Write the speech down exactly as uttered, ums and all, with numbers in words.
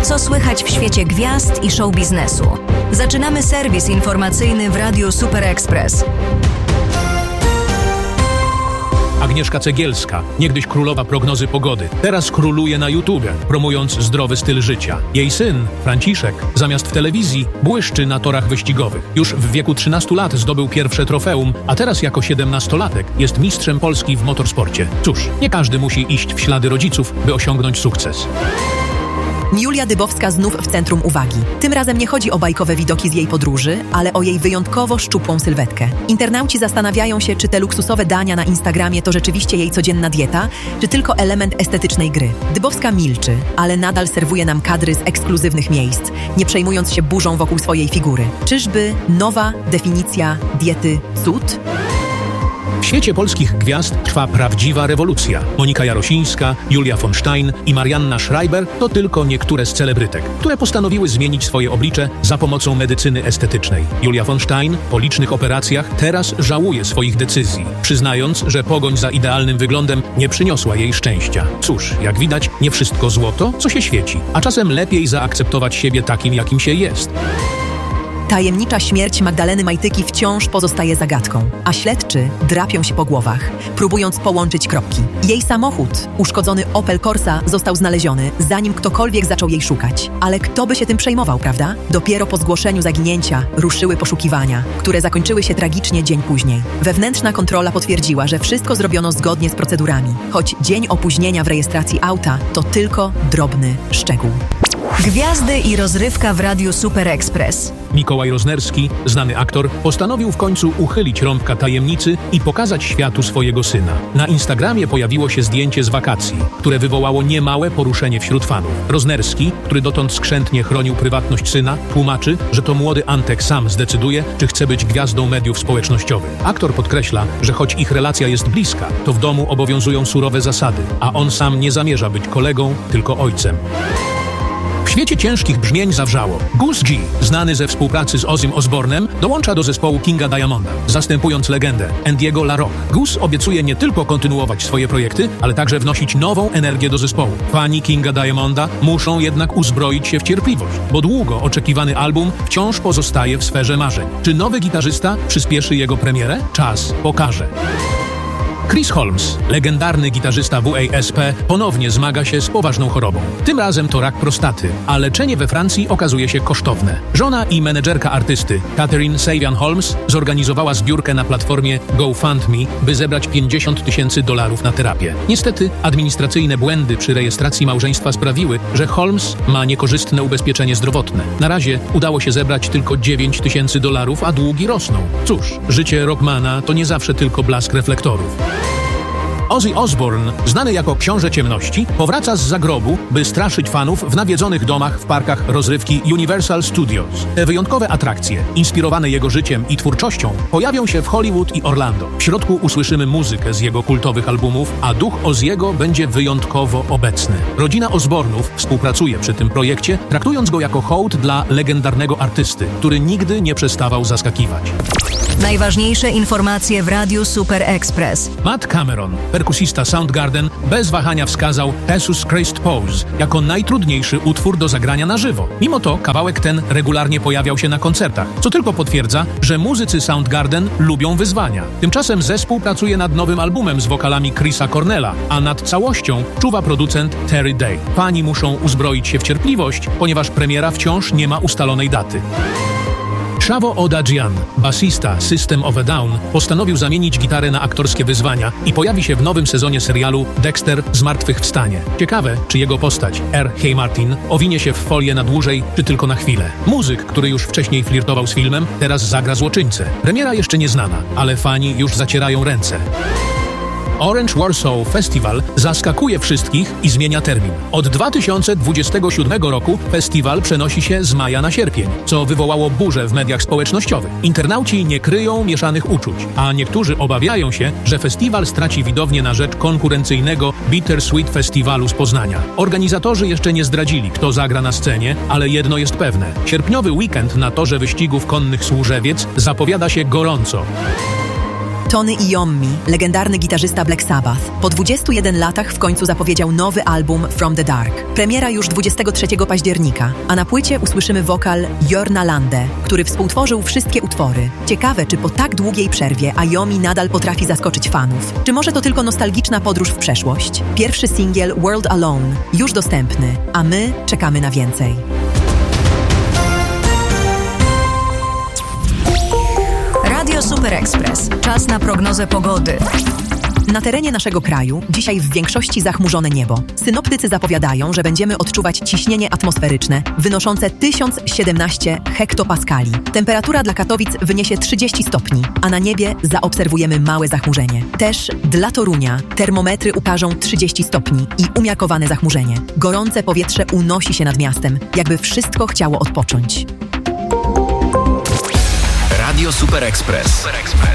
Co słychać w świecie gwiazd i show biznesu? Zaczynamy serwis informacyjny w Radiu Super Express. Agnieszka Cegielska, niegdyś królowa prognozy pogody, teraz króluje na YouTubie, promując zdrowy styl życia. Jej syn, Franciszek, zamiast w telewizji, błyszczy na torach wyścigowych. Już w wieku trzynastu lat zdobył pierwsze trofeum, a teraz jako siedemnastolatek jest mistrzem Polski w motorsporcie. Cóż, nie każdy musi iść w ślady rodziców, by osiągnąć sukces. Julia Dybowska znów w centrum uwagi. Tym razem nie chodzi o bajkowe widoki z jej podróży, ale o jej wyjątkowo szczupłą sylwetkę. Internauci zastanawiają się, czy te luksusowe dania na Instagramie to rzeczywiście jej codzienna dieta, czy tylko element estetycznej gry. Dybowska milczy, ale nadal serwuje nam kadry z ekskluzywnych miejsc, nie przejmując się burzą wokół swojej figury. Czyżby nowa definicja diety cud? W świecie polskich gwiazd trwa prawdziwa rewolucja. Monika Jarosińska, Julia von Stein i Marianna Schreiber to tylko niektóre z celebrytek, które postanowiły zmienić swoje oblicze za pomocą medycyny estetycznej. Julia von Stein po licznych operacjach teraz żałuje swoich decyzji, przyznając, że pogoń za idealnym wyglądem nie przyniosła jej szczęścia. Cóż, jak widać, nie wszystko złoto, co się świeci, a czasem lepiej zaakceptować siebie takim, jakim się jest. Tajemnicza śmierć Magdaleny Majtyki wciąż pozostaje zagadką, a śledczy drapią się po głowach, próbując połączyć kropki. Jej samochód, uszkodzony Opel Corsa, został znaleziony, zanim ktokolwiek zaczął jej szukać. Ale kto by się tym przejmował, prawda? Dopiero po zgłoszeniu zaginięcia ruszyły poszukiwania, które zakończyły się tragicznie dzień później. Wewnętrzna kontrola potwierdziła, że wszystko zrobiono zgodnie z procedurami, choć dzień opóźnienia w rejestracji auta to tylko drobny szczegół. Gwiazdy i rozrywka w Radiu Super Express. Mikołaj Roznerski, znany aktor, postanowił w końcu uchylić rąbka tajemnicy i pokazać światu swojego syna. Na Instagramie pojawiło się zdjęcie z wakacji, które wywołało niemałe poruszenie wśród fanów. Roznerski, który dotąd skrzętnie chronił prywatność syna, tłumaczy, że to młody Antek sam zdecyduje, czy chce być gwiazdą mediów społecznościowych. Aktor podkreśla, że choć ich relacja jest bliska, to w domu obowiązują surowe zasady, a on sam nie zamierza być kolegą, tylko ojcem. W świecie ciężkich brzmień zawrzało. Goose G, znany ze współpracy z Ozzym Osbournem, dołącza do zespołu Kinga Diamonda, zastępując legendę Andiego La Rocque. Goose obiecuje nie tylko kontynuować swoje projekty, ale także wnosić nową energię do zespołu. Fani Kinga Diamonda muszą jednak uzbroić się w cierpliwość, bo długo oczekiwany album wciąż pozostaje w sferze marzeń. Czy nowy gitarzysta przyspieszy jego premierę? Czas pokaże. Chris Holmes, legendarny gitarzysta W A S P, ponownie zmaga się z poważną chorobą. Tym razem to rak prostaty, a leczenie we Francji okazuje się kosztowne. Żona i menedżerka artysty, Catherine Savian Holmes, zorganizowała zbiórkę na platformie GoFundMe, by zebrać pięćdziesiąt tysięcy dolarów na terapię. Niestety, administracyjne błędy przy rejestracji małżeństwa sprawiły, że Holmes ma niekorzystne ubezpieczenie zdrowotne. Na razie udało się zebrać tylko dziewięć tysięcy dolarów, a długi rosną. Cóż, życie rockmana to nie zawsze tylko blask reflektorów. Ozzy Osbourne, znany jako Książę Ciemności, powraca z zagrobu, by straszyć fanów w nawiedzonych domach w parkach rozrywki Universal Studios. Te wyjątkowe atrakcje, inspirowane jego życiem i twórczością, pojawią się w Hollywood i Orlando. W środku usłyszymy muzykę z jego kultowych albumów, a duch Ozzy'ego będzie wyjątkowo obecny. Rodzina Osbourne'ów współpracuje przy tym projekcie, traktując go jako hołd dla legendarnego artysty, który nigdy nie przestawał zaskakiwać. Najważniejsze informacje w Radiu Super Express. Matt Cameron, perkusista Soundgarden, bez wahania wskazał Jesus Christ Pose jako najtrudniejszy utwór do zagrania na żywo. Mimo to kawałek ten regularnie pojawiał się na koncertach, co tylko potwierdza, że muzycy Soundgarden lubią wyzwania. Tymczasem zespół pracuje nad nowym albumem z wokalami Chrisa Cornella, a nad całością czuwa producent Terry Day. Fani muszą uzbroić się w cierpliwość, ponieważ premiera wciąż nie ma ustalonej daty. Shavo Odadjian, basista System of a Down, postanowił zamienić gitarę na aktorskie wyzwania i pojawi się w nowym sezonie serialu Dexter Zmartwychwstanie. Ciekawe, czy jego postać, R. Hey Martin, owinie się w folię na dłużej, czy tylko na chwilę. Muzyk, który już wcześniej flirtował z filmem, teraz zagra złoczyńcę. Premiera jeszcze nieznana, ale fani już zacierają ręce. Orange Warsaw Festival zaskakuje wszystkich i zmienia termin. Od dwa tysiące dwudziestego siódmego roku festiwal przenosi się z maja na sierpień, co wywołało burzę w mediach społecznościowych. Internauci nie kryją mieszanych uczuć, a niektórzy obawiają się, że festiwal straci widownię na rzecz konkurencyjnego Bittersweet Festiwalu z Poznania. Organizatorzy jeszcze nie zdradzili, kto zagra na scenie, ale jedno jest pewne. Sierpniowy weekend na torze wyścigów konnych Służewiec zapowiada się gorąco. Tony Iommi, legendarny gitarzysta Black Sabbath, po dwudziestu jeden latach w końcu zapowiedział nowy album From the Dark. Premiera już dwudziestego trzeciego października, a na płycie usłyszymy wokal Jorna Lande, który współtworzył wszystkie utwory. Ciekawe, czy po tak długiej przerwie Iommi nadal potrafi zaskoczyć fanów. Czy może to tylko nostalgiczna podróż w przeszłość? Pierwszy singiel World Alone już dostępny, a my czekamy na więcej. Radio Super Express. Czas na prognozę pogody. Na terenie naszego kraju dzisiaj w większości zachmurzone niebo. Synoptycy zapowiadają, że będziemy odczuwać ciśnienie atmosferyczne wynoszące tysiąc siedemnaście hektopaskali. Temperatura dla Katowic wyniesie trzydzieści stopni, a na niebie zaobserwujemy małe zachmurzenie. Też dla Torunia termometry ukażą trzydzieści stopni i umiarkowane zachmurzenie. Gorące powietrze unosi się nad miastem, jakby wszystko chciało odpocząć. Radio Super Express.